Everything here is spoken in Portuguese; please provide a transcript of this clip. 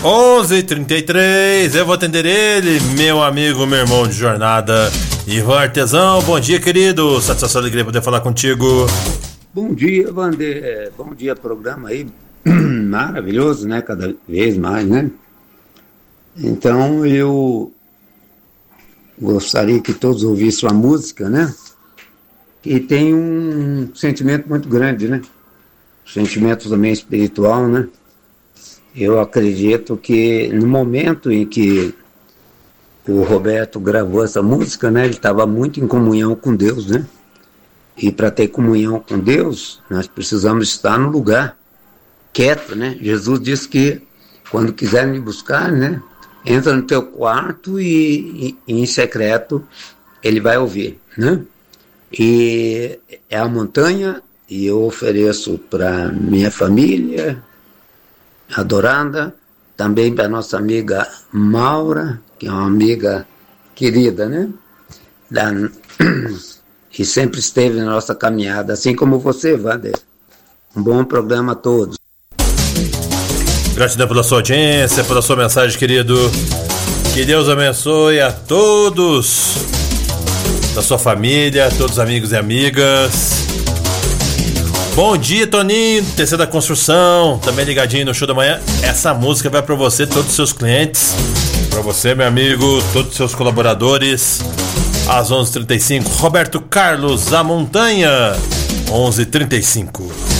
11h33, eu vou atender ele, meu amigo, meu irmão de jornada, Ivan Artesão. Bom dia, querido, satisfação e alegria poder falar contigo. Bom dia, Vander, bom dia, programa aí, maravilhoso, né, cada vez mais, né? Então eu gostaria que todos ouvissem a música, né? Que tem um sentimento muito grande, né? Sentimento também espiritual, né? Eu acredito que no momento em que o Roberto gravou essa música, né, ele estava muito em comunhão com Deus, né? E para ter comunhão com Deus, nós precisamos estar no lugar quieto, né? Jesus disse que quando quiser me buscar, né, entra no teu quarto e em secreto ele vai ouvir, né? E é a montanha, e eu ofereço para minha família adorada, também para nossa amiga Maura, que é uma amiga querida, né? Que sempre esteve na nossa caminhada, assim como você, Wander. Um bom programa a todos. Gratidão pela sua audiência, pela sua mensagem, querido. Que Deus abençoe a todos da sua família, todos os amigos e amigas. Bom dia, Toninho, TC da Construção, também ligadinho no show da manhã. Essa música vai para você, todos os seus clientes, para você, meu amigo, todos os seus colaboradores. Às 11h35, Roberto Carlos, A Montanha, 11h35.